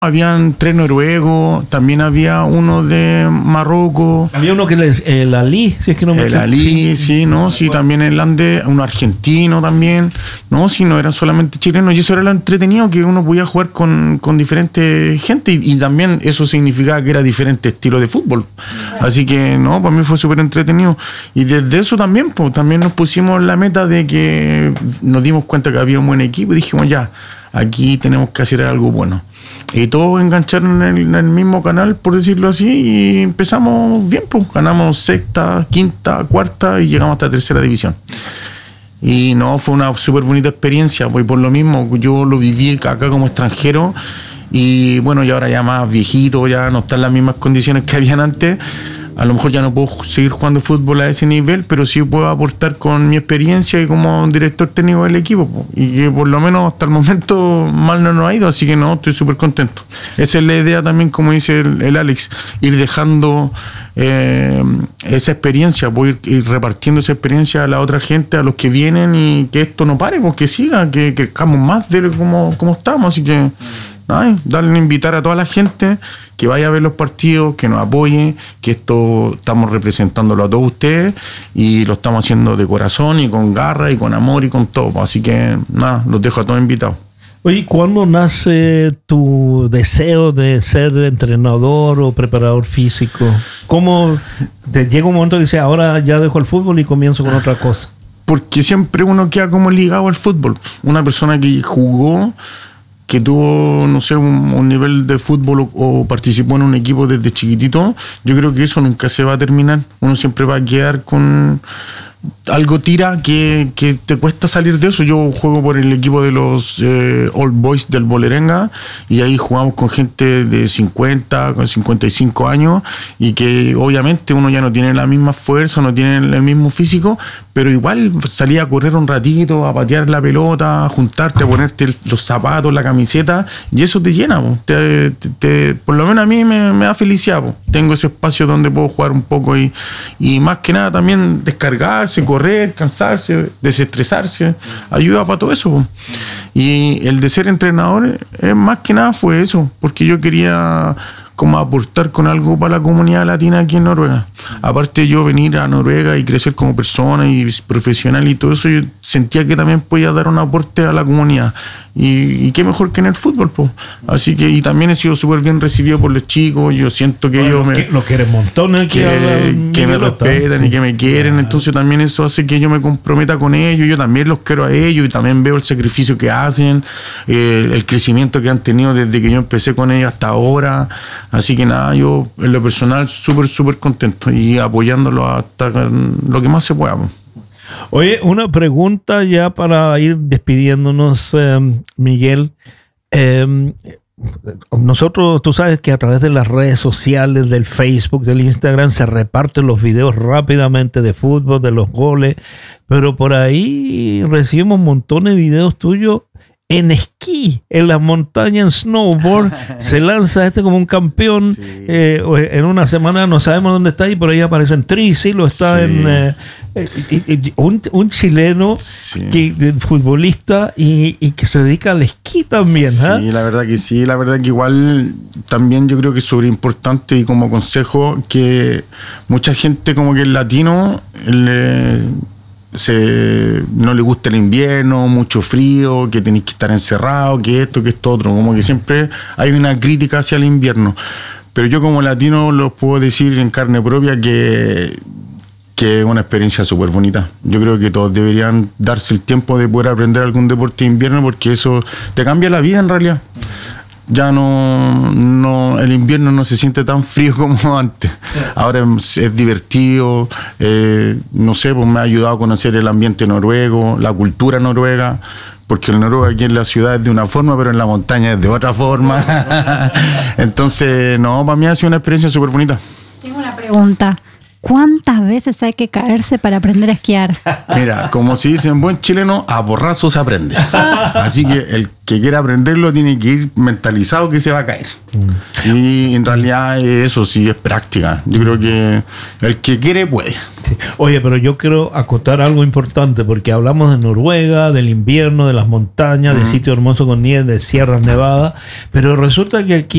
Habían 3 noruegos, también había uno de Marruecos. Había uno que el Ali, si es que no me equivoco. El Ali, sí, no, sí, también el Ande, un argentino también. No, sí, no eran solamente chilenos. Y eso era lo entretenido, que uno podía jugar con diferente gente. Y también eso significaba que era diferente estilo de fútbol. Así que, no, para mí fue súper entretenido. Y desde eso también, pues, también nos pusimos la meta de que nos dimos cuenta que había un buen equipo y dijimos, ya, aquí tenemos que hacer algo bueno. Y todos engancharon en el mismo canal, por decirlo así, y empezamos bien, pues ganamos sexta, quinta, cuarta y llegamos hasta tercera división. Y no, fue una súper bonita experiencia, pues por lo mismo, yo lo viví acá como extranjero y bueno, y ahora ya más viejito, ya no están las mismas condiciones que habían antes. A lo mejor ya no puedo seguir jugando fútbol a ese nivel, pero sí puedo aportar con mi experiencia y como director técnico del equipo. Y que por lo menos hasta el momento mal no nos ha ido, así que no, estoy súper contento. Esa es la idea también, como dice el Alex, ir dejando esa experiencia, pues ir repartiendo esa experiencia a la otra gente, a los que vienen y que esto no pare, pues que siga, que crezcamos más de como estamos, así que... darle a invitar a toda la gente que vaya a ver los partidos, que nos apoye, que esto estamos representándolo a todos ustedes y lo estamos haciendo de corazón y con garra y con amor y con todo. Así que nada, los dejo a todos invitados. Oye, ¿cuándo nace tu deseo de ser entrenador o preparador físico? ¿Cómo te llega un momento que dices, ahora ya dejo el fútbol y comienzo con otra cosa? Porque siempre uno queda como ligado al fútbol. Una persona que jugó, que tuvo, no sé, un nivel de fútbol o participó en un equipo desde chiquitito, yo creo que eso nunca se va a terminar. Uno siempre va a quedar con algo tira que te cuesta salir de eso. Yo juego por el equipo de los Old Boys del Bolerenga y ahí jugamos con gente de 50, con 55 años y que obviamente uno ya no tiene la misma fuerza, no tiene el mismo físico, pero igual salía a correr un ratito, a patear la pelota, a juntarte, a ponerte los zapatos, la camiseta y eso te llena, por lo menos a mí me da felicidad. Tengo ese espacio donde puedo jugar un poco y más que nada también descargarse, correr, cansarse, desestresarse, ayuda para todo eso. Y el de ser entrenador más que nada fue eso, porque yo quería como aportar con algo para la comunidad latina aquí en Noruega. Aparte de yo venir a Noruega y crecer como persona y profesional y todo eso, yo sentía que también podía dar un aporte a la comunidad. Y qué mejor que en el fútbol, pues. Así que, y también he sido súper bien recibido por los chicos. Yo siento que ellos lo quieren montones, que me respetan, sí, y que me quieren. Entonces también eso hace que yo me comprometa con ellos. Yo también los quiero a ellos y también veo el sacrificio que hacen, el crecimiento que han tenido desde que yo empecé con ellos hasta ahora. Así que nada, yo en lo personal súper contento y apoyándolo hasta lo que más se pueda, pues. Oye, una pregunta ya para ir despidiéndonos, Miguel. Nosotros, tú sabes que a través de las redes sociales, del Facebook, del Instagram, se reparten los videos rápidamente de fútbol, de los goles, pero por ahí recibimos montones de videos tuyos en esquí, en las montañas, en snowboard. Se lanza como un campeón. Sí. En una semana no sabemos dónde está y por ahí aparece en Trísilo, está sí. Un chileno, sí, futbolista y que se dedica al esquí también. Sí, la verdad que sí, la verdad que igual también yo creo que es súper importante y como consejo que mucha gente como que el latino no le gusta el invierno, mucho frío, que tenéis que estar encerrado, que esto otro, como que siempre hay una crítica hacia el invierno, pero yo como latino los puedo decir en carne propia que es una experiencia súper bonita. Yo creo que todos deberían darse el tiempo de poder aprender algún deporte de invierno porque eso te cambia la vida en realidad. Ya no el invierno no se siente tan frío como antes. Ahora es divertido, no sé, pues me ha ayudado a conocer el ambiente noruego, la cultura noruega, porque el noruego aquí en la ciudad es de una forma, pero en la montaña es de otra forma. Entonces, no, para mí ha sido una experiencia súper bonita. Tengo una pregunta. ¿Cuántas veces hay que caerse para aprender a esquiar? Mira, como se dice en buen chileno, a porrazos se aprende. Así que el que quiera aprenderlo tiene que ir mentalizado que se va a caer. Y en realidad eso sí es práctica. Yo creo que el que quiere puede. Oye, pero yo quiero acotar algo importante porque hablamos de Noruega, del invierno, de las montañas, de sitios hermosos con nieve, de sierras nevadas, pero resulta que aquí